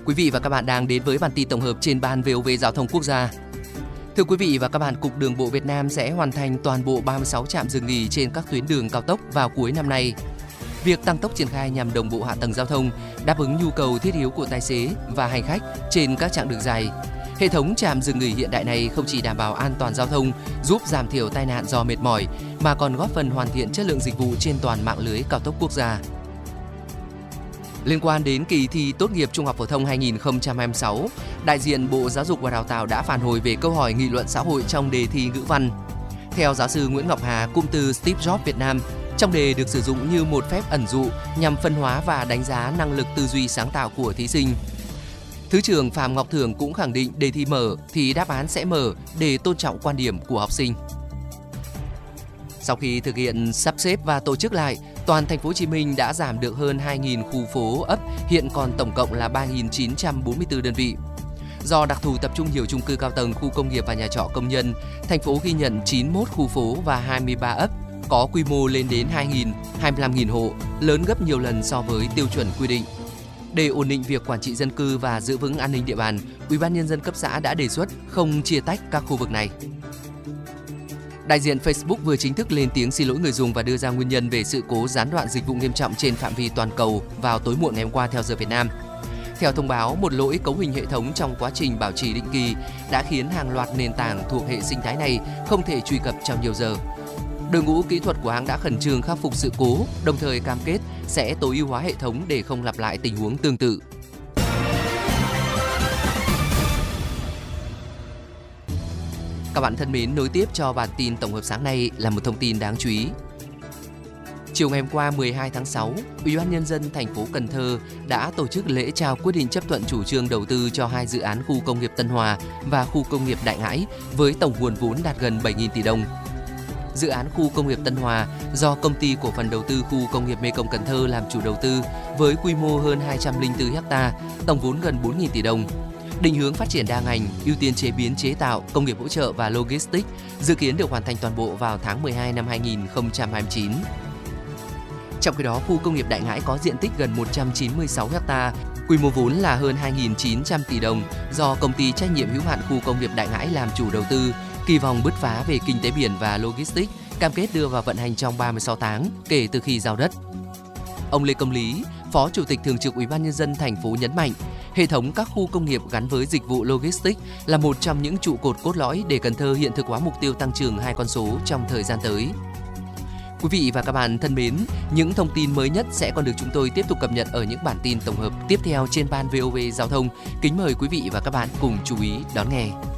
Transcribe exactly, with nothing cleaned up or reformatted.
Quý vị và các bạn đang đến với bản tin tổng hợp trên ban vê o vê Giao thông Quốc gia. Thưa quý vị và các bạn, Cục Đường bộ Việt Nam sẽ hoàn thành toàn bộ ba mươi sáu trạm dừng nghỉ trên các tuyến đường cao tốc vào cuối năm nay. Việc tăng tốc triển khai nhằm đồng bộ hạ tầng giao thông, đáp ứng nhu cầu thiết yếu của tài xế và hành khách trên các chặng đường dài. Hệ thống trạm dừng nghỉ hiện đại này không chỉ đảm bảo an toàn giao thông, giúp giảm thiểu tai nạn do mệt mỏi, mà còn góp phần hoàn thiện chất lượng dịch vụ trên toàn mạng lưới cao tốc quốc gia. Liên quan đến kỳ thi tốt nghiệp trung học phổ thông hai nghìn không trăm hai mươi sáu, đại diện Bộ Giáo dục và Đào tạo đã phản hồi về câu hỏi nghị luận xã hội trong đề thi ngữ văn. Theo giáo sư Nguyễn Ngọc Hà, cụm từ Steve Jobs Việt Nam, trong đề được sử dụng như một phép ẩn dụ nhằm phân hóa và đánh giá năng lực tư duy sáng tạo của thí sinh. Thứ trưởng Phạm Ngọc Thưởng cũng khẳng định đề thi mở thì đáp án sẽ mở để tôn trọng quan điểm của học sinh. Sau khi thực hiện sắp xếp và tổ chức lại, toàn thành phố Hồ Chí Minh đã giảm được hơn hai nghìn khu phố ấp, hiện còn tổng cộng là ba nghìn chín trăm bốn mươi tư đơn vị. Do đặc thù tập trung nhiều chung cư cao tầng, khu công nghiệp và nhà trọ công nhân, thành phố ghi nhận chín mươi mốt khu phố và hai mươi ba ấp, có quy mô lên đến hai nghìn, hai mươi lăm nghìn hộ, lớn gấp nhiều lần so với tiêu chuẩn quy định. Để ổn định việc quản trị dân cư và giữ vững an ninh địa bàn, Ủy ban nhân dân cấp xã đã đề xuất không chia tách các khu vực này. Đại diện Facebook vừa chính thức lên tiếng xin lỗi người dùng và đưa ra nguyên nhân về sự cố gián đoạn dịch vụ nghiêm trọng trên phạm vi toàn cầu vào tối muộn ngày hôm qua theo giờ Việt Nam. Theo thông báo, một lỗi cấu hình hệ thống trong quá trình bảo trì định kỳ đã khiến hàng loạt nền tảng thuộc hệ sinh thái này không thể truy cập trong nhiều giờ. Đội ngũ kỹ thuật của hãng đã khẩn trương khắc phục sự cố, đồng thời cam kết sẽ tối ưu hóa hệ thống để không lặp lại tình huống tương tự. Các bạn thân mến, nối tiếp cho bản tin tổng hợp sáng nay là một thông tin đáng chú ý. Chiều ngày hôm qua mười hai tháng sáu, Ủy ban nhân dân thành phố Cần Thơ đã tổ chức lễ trao quyết định chấp thuận chủ trương đầu tư cho hai dự án khu công nghiệp Tân Hòa và khu công nghiệp Đại Ngãi với tổng nguồn vốn đạt gần bảy nghìn tỷ đồng. Dự án khu công nghiệp Tân Hòa do Công ty Cổ phần Đầu tư Khu công nghiệp Mekong Cần Thơ làm chủ đầu tư với quy mô hơn hai trăm lẻ bốn ha, tổng vốn gần bốn nghìn tỷ đồng. Định hướng phát triển đa ngành, ưu tiên chế biến chế tạo, công nghiệp hỗ trợ và logistics, dự kiến được hoàn thành toàn bộ vào tháng mười hai năm hai nghìn không trăm hai mươi chín. Trong khi đó, khu công nghiệp Đại Ngãi có diện tích gần một trăm chín mươi sáu ha, quy mô vốn là hơn hai nghìn chín trăm tỷ đồng do Công ty trách nhiệm hữu hạn Khu công nghiệp Đại Ngãi làm chủ đầu tư, kỳ vọng bứt phá về kinh tế biển và logistics, cam kết đưa vào vận hành trong ba mươi sáu tháng kể từ khi giao đất. Ông Lê Công Lý, Phó Chủ tịch Thường trực Ủy ban nhân dân thành phố nhấn mạnh, hệ thống các khu công nghiệp gắn với dịch vụ logistics là một trong những trụ cột cốt lõi để Cần Thơ hiện thực hóa mục tiêu tăng trưởng hai con số trong thời gian tới. Quý vị và các bạn thân mến, những thông tin mới nhất sẽ còn được chúng tôi tiếp tục cập nhật ở những bản tin tổng hợp tiếp theo trên ban vê o vê Giao thông. Kính mời quý vị và các bạn cùng chú ý đón nghe.